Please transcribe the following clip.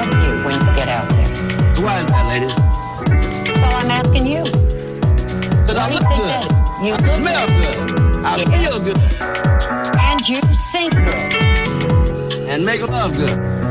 love you when you get out there. Why is that, ladies? Well, I'm asking you. Because I look good. I smell good. I feel good. And you sing good. And make love good.